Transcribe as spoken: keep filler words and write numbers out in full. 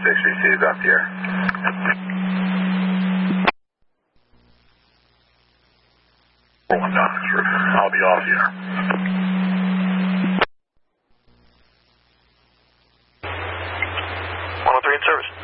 six received off the air. One down this roof. I'll be off the air. one oh three in service.